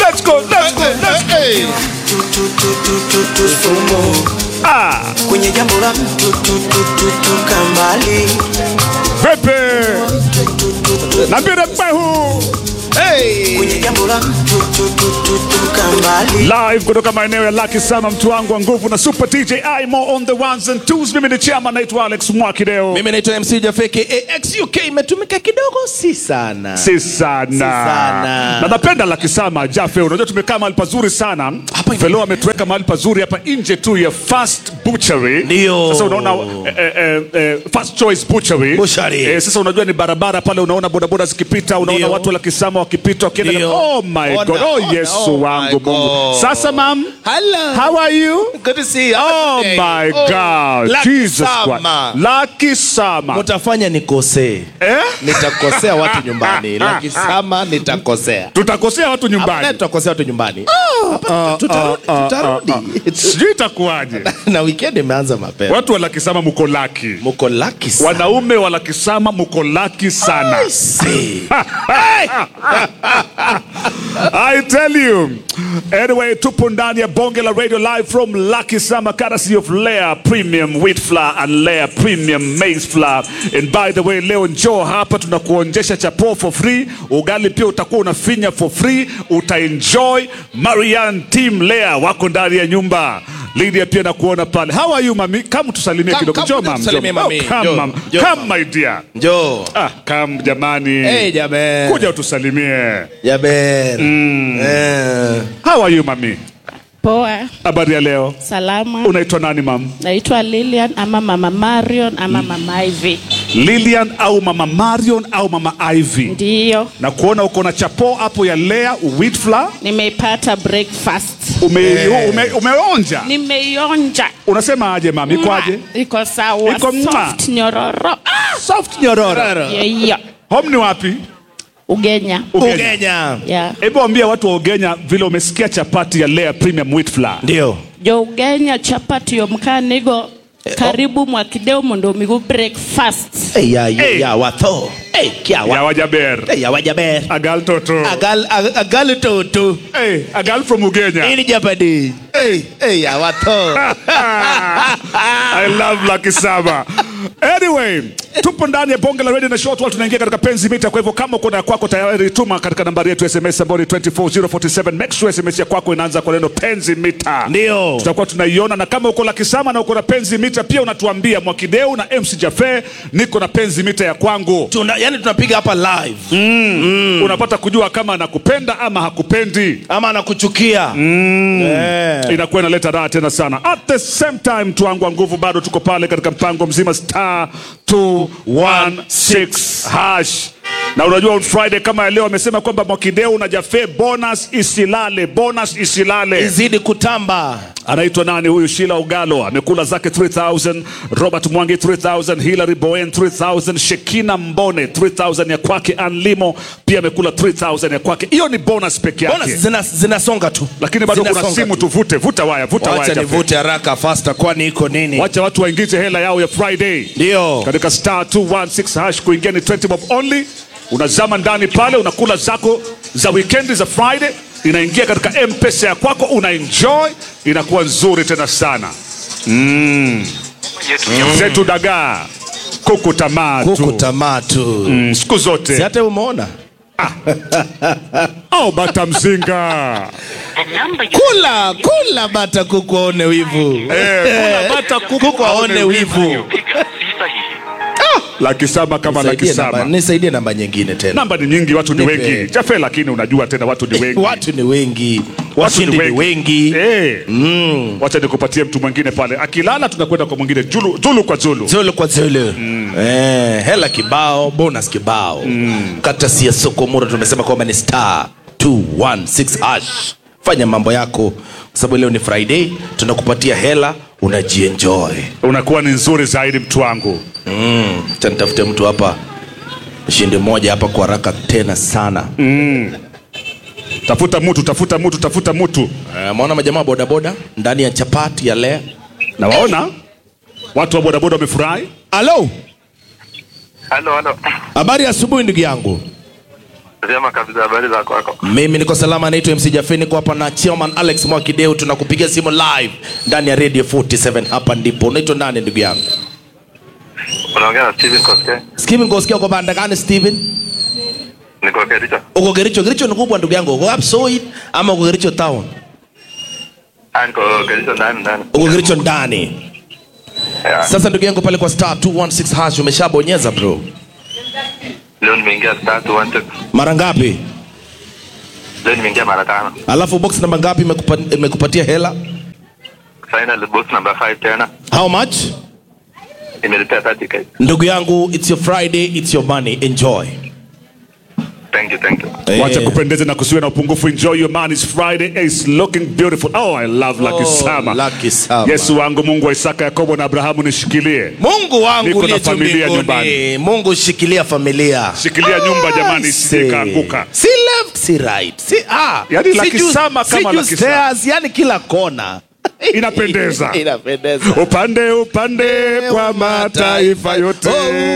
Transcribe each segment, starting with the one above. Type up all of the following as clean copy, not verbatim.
Let's go. Kwenye jambo la kambali. Pepe. Nabira Pahu. Kwenye jambo la kambali. Live kutoka maeneo ya Lucky Sama, mtu wangu wa nguvu na Super DJ Imo on the ones and twos. Mimi ni chama, naitwa Alex Mwakideo. Mimi naitwa MC Jafeke. XUK imetumika kidogo, si sana. Na napenda Lucky Sama, Jafe. Unajua tumekaa mahali pazuri sana. Felo ametuweka mahali pazuri hapa nje tu ya First Butchery. Ndio. Sasa unaona First Choice Butchery. Sasa unajua ni barabara pale, unaona bodaboda zikipita, unaona watu wa Lucky Sama wakipita wakienda. Oh my God. Oh Yesu wangu Mungu. Sasa ma'am. Hello. How are you? Good to see you. Oh my God. Jesus Christ. Lucky Sama. Mutafanya nikosee. Nitakosea watu nyumbani. Lucky Sama nitakosea. Tutakosea watu nyumbani. Tutakosea watu nyumbani. Tutarudi. Sijui itakuwaje. Na weekend imeanza mapema. Watu wa Lucky Sama mko lucky. Mko lucky sana. Wanaume wa Lucky Sama mko lucky sana. I tell you. Anyway, tupo ndani ya bonge la radio live from Lucky Sama, courtesy of Lea Premium Wheat Flour and Lea Premium Maize Flour. And by the way, leo njoo hapa tunakuonjesha chapo for free. Ugali pia utakuwa unafinya for free. Utaenjoy. Marianne Team Lea wako ndani ya nyumba. Lydia pia nakuona pale. How are you mami? Kama tusalimie kidogo. Njoo mami. Come my dear. Njoo. Come jamani. Hey Jaber. Kuja utusalimie. Jaber. How are you mami? Poa. Habari ya leo? Salama. Unaitwa nani mam? Naitwa Lilian ama Mama Marion ama Mama Ivy. Lilian au Mama Marion au Mama Ivy? Ndiyo. Na kuona uko na chapo hapo ya Lea wheat flour. Nimeipata breakfast. Umeonja? Nimeionja. Unasema aje mami? Iko aje? Iko sawa. Iko soft nyororo. Soft nyororo. Yeah. Home ni wapi? Ugenya. Yeah. Hebu ambia watu wa Ugenya vile umesikia chapati ya Lea Premium Wheat Flour. Ndio. Jo Ugenya chapati yo mkanigo karibu Mwakideo mundo migu breakfast. Ya watho. Ya wajaber. Ya wajaber. Agal toto. Agal toto. Agal from Ugenya. Ini Japadi. Ya watho. I love Lucky Sama. Anyway, tupo ndani ya bonge la radio na short wall, tunaingia katika penzi mita. Kwa hivyo kama uko na kwako tayari, tuma katika nambari yetu SMS ambayo ni 24047. Make sure SMS ya kwako inaanza kwa neno penzi mita. Ndio. Tutakuwa tunaiona, na kama uko Lucky Sama na uko na penzi mita pia unatuambia Mwakideu na MC Jafe, niko na penzi mita ya kwangu. Yani tunapiga hapa live. Unapata kujua kama anakupenda ama hakupendi ama anakuchukia. Inakuwa inaleta raha tena sana. At the same time tuangu wa nguvu bado tuko pale katika mpango mzima *216#. Na unajua on Friday kama leo amesema kwamba Mwakideu na Jafe bonus isilale. Izidi kutamba. Anaitwa nani huyu? Sheila Ugalo amekula zake 3000, Robert Mwangi 3000, Hilary Bowen 3000, Shekina Mbone 3000 ya kwake, Anlimo pia amekula 3000 ya kwake. Hiyo ni bonus peke yake. Bonus zinasonga tu. Lakini bado kuna simu vuta waya. Wacha nivute haraka faster, kwani iko nini? Wacha watu waingize hela yao ya Friday. Ndio. Katika *216# kuingia ni 20 bob only. Unazama ndani pale, unakula zako za weekend za Friday, inaingia katika M-Pesa ya kwako, unaenjoy, inakuwa nzuri tena sana. Zetu dagaa, kuku tamatu. Siku zote. Si hata umeona? Bata mzinga. Kula bata kuku aone wivu. Kula bata kuku aone wivu. Lucky Sama kama Lucky Sama. Nisaidie namba nyingine tena. Namba ni nyingi, watu ni wengi. Jafe, lakini unajua tena watu ni wengi. Watu ni wengi. Washindi ni wengi. Wacha nikupatie mtu mwingine pale. Akilala tunakwenda kwa mwingine. Zulu kwa Zulu. Hela kibao, bonus kibao. Kata si ya Sokomura tumesema kwamba ni *216#. Fanya mambo yako kwa sababu leo ni Friday, tunakupatia hela, unajienjoy. Unakuwa ni nzuri zaidi mtu wangu. Nitafute mtu hapa. Mshindi mmoja hapa kwa haraka tena sana. Tafuta mtu. Maona majamaa bodaboda ndani ya chapati ya Lea. Na waona watu wa bodaboda wamefurahi. Hello. Hello. Habari ya asubuhi ndugu yangu. Sema kabisa, habari za kwako? Mimi niko salama, naitwa MC Jaffe, niko hapa na Chairman Alex Mwakideu, tunakupigia simu live ndani ya Radio 47. Hapa ndipo. Unaitwa nani ndugu yangu? Unaongea na Steven Koske. Steven Koske, uko banda gani Steven? Niko Kericho. Uko Kericho? Kericho ni kubwa ndugu yangu. Uko Absoid ama uko Kericho town? Niko Kericho ndani. Uko Kericho ndani. Yeah. Sasa ndugu yangu pale kwa star 216 hash umeshabonyeza bro? Leo nimeingia star 216. Mara ngapi? Leo nimeingia mara 5. Alafu box namba ngapi imekupatia hela? Final box number 5 tena. How much? Imelipia 30k. Ndugu yangu, it's your Friday, it's your money. Enjoy. Thank you. Wacha kupendeza na kusiwe na upungufu. Enjoy your man. It's Friday. It's looking beautiful. Oh, I love Lucky Sama. Lucky Sama. Yesu wangu, Mungu wa Isaka, Yakobo na Abrahamu, nishikilie. Mungu wangu Niko na uliye familia nyumbani. mbinguni. Mungu shikilia familia. Shikilia nyumba jamani, isije kaanguka. Si left, si right. Yani Lucky Sama kama Lucky Sama. Yani kila kona. Inapendeza. Inapendeza. Upande kwa mataifa yote.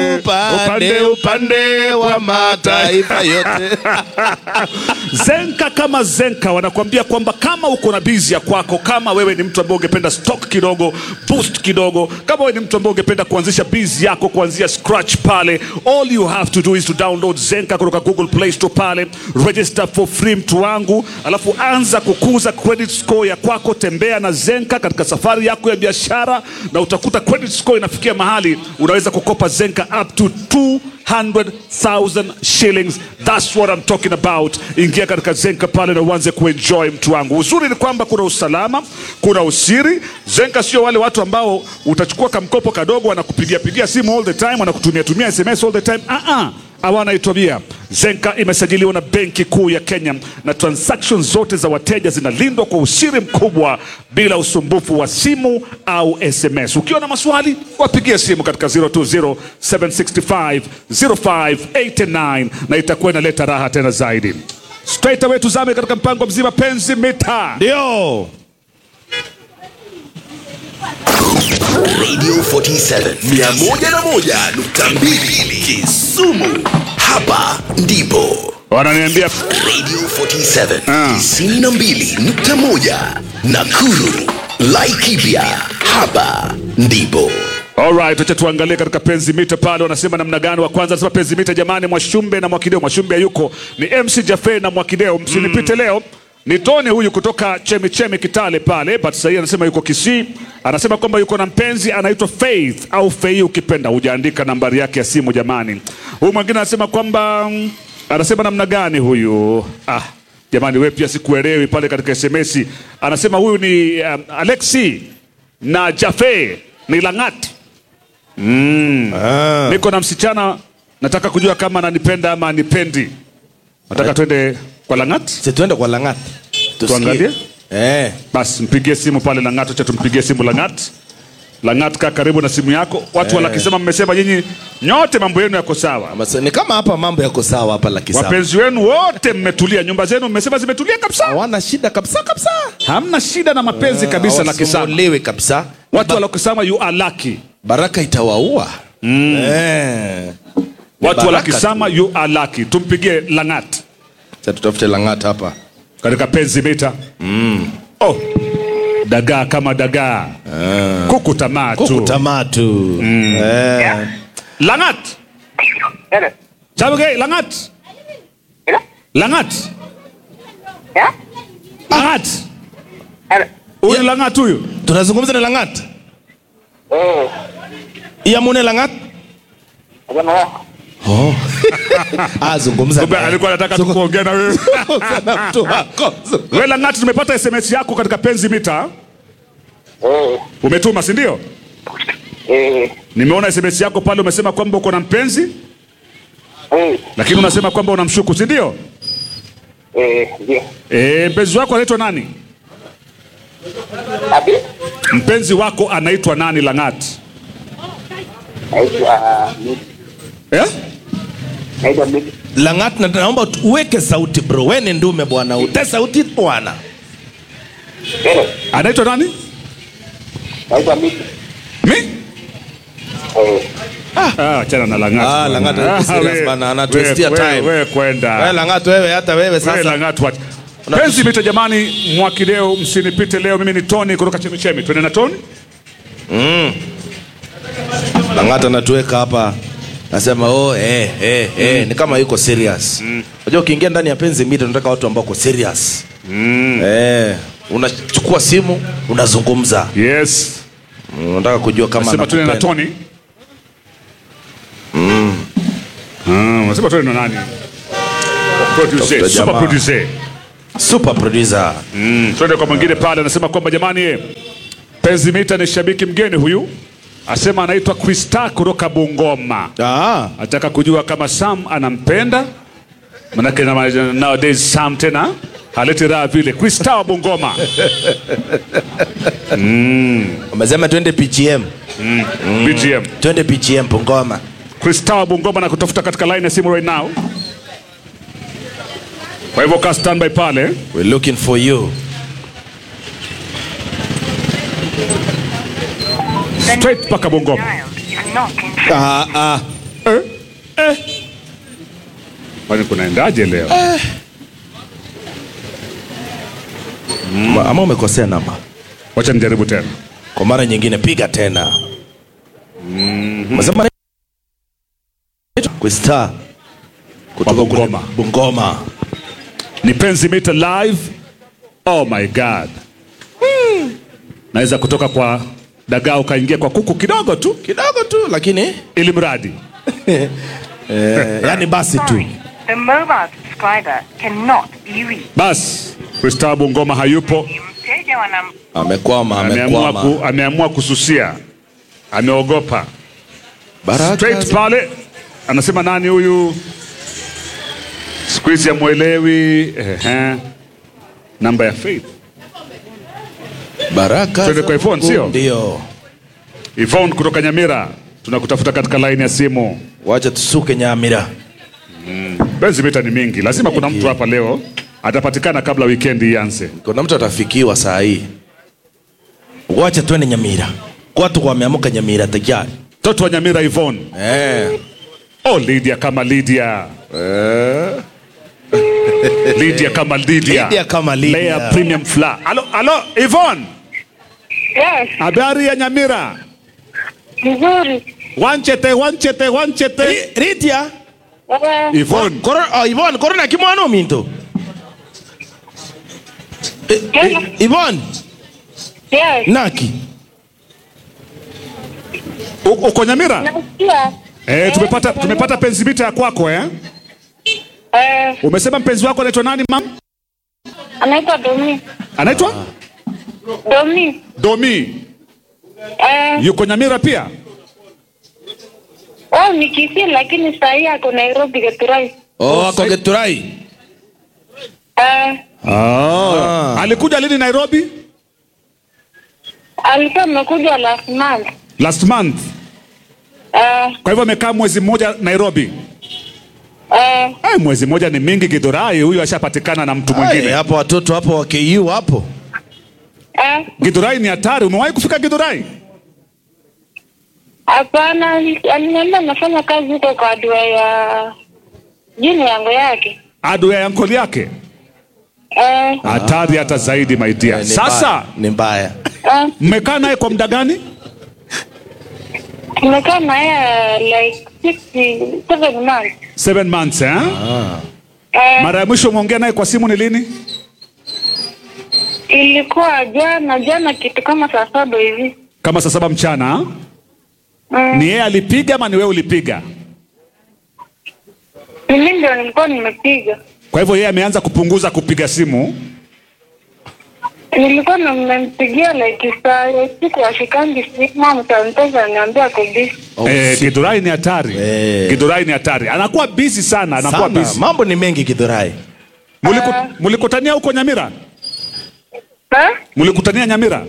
Upande wa mataifa yote. Zenka kama Zenka wanakuambia kwamba kama uko na busy ya kwako, kama wewe ni mtu ambaye ungependa stock kidogo, boost kidogo, kama wewe ni mtu ambaye ungependa kuanzisha busy yako kuanzia scratch pale, all you have to do is to download Zenka kutoka Google Play Store pale, register for free mtu wangu, alafu anza kukuza credit score ya kwako. Tembea na Zenka katika safari yako ya biashara na utakuta credit score inafikia mahali unaweza kukopa Zenka up to 200,000 shillings. That's what I'm talking about. Ingia katika Zenka pale na uanze kuenjoy mtu wangu. Uzuri ni kwamba kuna usalama, kuna usiri. Zenka sio wale watu ambao utachukua kamkopo kadogo wanakupigia simu all the time, wanakutumia SMS all the time. Hawana itobia. Zenka imesajiliwa na Benki Kuu ya Kenya na transactions zote za wateja zinalindwa kwa usiri mkubwa bila usumbufu wa simu au SMS. Ukiwa na maswali, wapigie simu katika 020-765-0589 na itakuwa inaleta raha tena zaidi. Straight away tuzame katika mpango mzima Penzi Mita. Ndio. Radio 47 101.2 Kisumu. Hapa ndipo. Wananiambia Radio 47 92.1 Nakuru. Laikipia. Hapa ndipo. Alright, wacha tuangalie katika Penzi Mita pale wanasema namna gani. Wa kwanza anasema Penzi Mita jamani, Mwashumbe na Mwakideu. Mwashumbe yuko ni MC Jaffe na Mwakideu, msinipite leo. Ni Tony huyu kutoka Chemichemi Kitale pale, but sasa anasema yuko Kisii. Anasema kwamba yuko na mpenzi anaitwa Faith au Fei ukipenda, hujaandika nambari yake ya simu jamani. Huyu mwingine anasema kwamba anasema namna gani huyu? Jamani wewe pia sikuelewi pale katika SMS. Anasema huyu ni Alexi na Jaffe ni Langat. Niko na msichana, nataka kujua kama ananipenda ama anipendi. Nataka twende kwa Langat? Tuende kwa Langat. Tuangalie? Basi mpigie simu pale Langat, acha tumpigie simu Langat. Langat kaa karibu na simu yako. Watu wanakisema mmesema nyinyi nyote mambo yenu yako sawa. Ni kama hapa mambo yako sawa hapa Lucky Sama. Wapenzi wenu wote mmetulia, nyumba zenu mmesema zimetulia kabisa. Hawana shida kabisa. Hamna shida na mapenzi kabisa Lucky Sama. Lewe kabisa. Watu walokisema you are lucky. Baraka itawaua. Watu walakisama you are lucky. Tumpigie Langat. Sasa tutafute Langat hapa katika Penzi Mita. Dagaa kama dagaa. Kuku tamatu. Langat. Sabe Langat? Langat. Langat. Huyu Langat huyu. Tunazungumza na Langat. Mune Langat? Zungumza. Alikuwa anataka kuongea na wewe. Wewe Langat, tumepata SMS yako katika Penzi Mita. Umetuma, si ndio? Nimeona SMS yako pale, umesema kwamba uko na mpenzi. Lakini unasema kwamba unamshuku, si ndio? Ndio. Mpenzi wako anaitwa nani? Mpenzi wako anaitwa nani Langat? Langat, naomba uweke sauti bro. Wewe ni ndume bwana. Ute sauti bwana. Anaitwa nani? Anaitwa Miki. Achana na Lang'at. Lang'at serious bana, anatuestia time. Wewe kwenda. Wewe Lang'at wewe, hata wewe sasa. Wewe Lang'at wacha. Penzi mita jamani, Mwakideu msinipite leo, mimi ni Tony kutoka Chemichemi. Twende na Tony? Lang'at anatuweka hapa. Nasema ni kama yuko serious. Unajua ukiingia ndani ya penzi mita tunataka watu ambao wako serious. Unachukua simu, unazungumza. Yes. Unataka kujua kama nasema twende na Tony. Nasema twende na nani? Producer, super producer. Super producer. Twende kwa mwingine pale, anasema kwamba jamani, penzi mita ni shabiki mgeni huyu. Asema anaitwa Krista kutoka Bungoma. Ataka kujua kama Sam anampenda. Manake nowadays Sam tena haleti raha vile. Krista wa Bungoma. Umesema twende PGM. PGM. Twende PGM Bungoma. Krista wa Bungoma na kutafuta katika line ya simu right now. Kwa hivyo ka standby pale. We're looking for you. Straight paka Bungoma. Kwani kunaendaje leo? Ama umekosea namba? Wacha nijaribu tena. Kwa mara nyingine piga tena. Masema Krista kutoka Bungoma. Ni penzi mita live. Oh my god. Naweza kutoka kwa dagaa ukaingia kwa kuku kidogo tu lakini ili mradi. Yani basi tu. The mobile subscriber cannot be reached. Bas, Krista Bungoma hayupo. Mteja Ameamua kususia. Ameogopa. Baraka. Straight pale. Anasema nani huyu? Squeeze ya mwelewi. Namba ya Faith. Baraka. Twende kwa Yvonne, sio? Ndio. Yvonne kutoka Nyamira. Tunakutafuta katika line ya simu. Wacha tusuke Nyamira. Penzi mita ni mingi. Lazima kuna mtu hapa leo atapatikana kabla weekend ianze. Kuna mtu atafikiwa saa hii. Wacha twende Nyamira. Watu wameamuka Nyamira tayari. Toto wa Nyamira Yvonne. Oh, Lydia kama Lydia. Lydia kama Lydia. Lydia kama Lydia. Lea Premium Flour. Alo, Yvonne. Yes. Habari ya Nyamira? Nzuri. Wanchete. Lydia. Yvonne. Yvonne, corona kimwano minto. Yvonne. Yes. Naki. Uko Nyamira? Nasikia. Tumepata penzi mita ya kwako Umesema mpenzi wako anaitwa nani mam? Anaitwa Domi. Anaitwa? Domi. Yuko Nyamira pia? Ni Kisii lakini saa hii ako Nairobi Githurai. Ako Githurai. Alikuja lini Nairobi? Alikuwa amekuja last month. Kwa hivyo amekaa mwezi mmoja Nairobi. Mwezi mmoja ni mingi Githurai, huyu ashapatikana na mtu mwingine. Hapo watoto hapo wa KU hapo. Githurai ni hatari. Umewahi kufika Githurai? Hapana, aliniambia nafanya kazi huko kwa adua ya jini yangu yake. Adua ya uncle yake? Hatari hata zaidi my dear. Sasa ni mbaya. Mmekaa naye kwa muda gani? Tumekaa naye like 7 months. 7 months Mara ya mwisho umeongea naye kwa simu ni lini? Ilikuwa jana kitu kama saa 7 hivi. Kama saa 7 mchana? Ni yeye alipiga ama ni wewe ulipiga? Mimi ndio nilikuwa nimepiga. Kwa hivyo yeye ameanza kupunguza kupiga simu? Nilikuwa nimempigia like saa siku ya shikangi simu mtanteza niambia kwa busy. Githurai ni hatari. Githurai ni hatari. Anakuwa busy sana, anakuwa busy. Mambo ni mengi Githurai. Mulikutania huko Nyamira? Mulikutania Nyamira?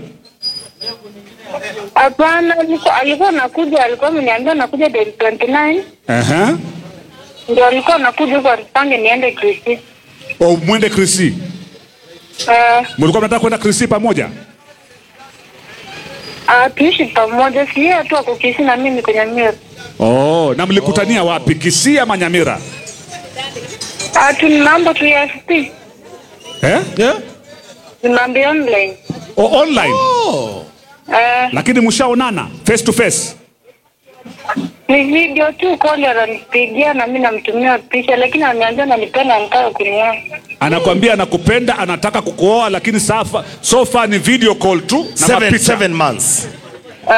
Hapana, alikuwa anakuja, alikuwa ameniambia anakuja day 29. Ndio alikuwa anakuja kwa nipange niende Kisii. Mwende Kisii? Mlikuwa mnataka kwenda Kisii pamoja? Tuishi pamoja, si yeye tu ako Kisii na mimi kwenye Nyamira. Oh, na mlikutania wapi? Kisii ama Nyamira? Tunaomba tu FP. Yeah? Tunaambia online. Oh, online. Oh. Lakini mshaonana face to face? Ni video tu, call ananipigia na mimi namtumia picha, lakini ananiambia ananipenda anataka kunioa. Anakuambia anakupenda, anataka kukuoa, lakini so far ni video call tu na mapicha. 7 months.